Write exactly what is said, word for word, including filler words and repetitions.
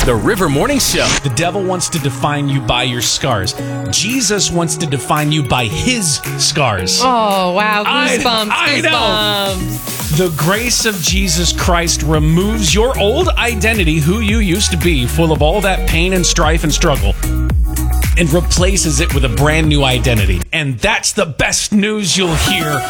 The River Morning Show. The devil wants to define you by your scars. Jesus wants to define you by his scars. Oh, wow. I- Goosebumps. I know. Goosebumps. The grace of Jesus Christ removes your old identity, who you used to be, full of all that pain and strife and struggle, and replaces it with a brand new identity. And that's the best news you'll hear